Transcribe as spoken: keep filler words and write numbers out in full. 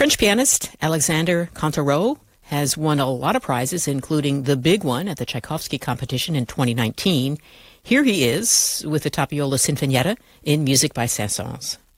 French pianist Alexandre Cantereau has won a lot of prizes, including the big one at the Tchaikovsky competition in twenty nineteen. Here he is with the Tapiola Sinfonietta in Music by Saint-Saëns.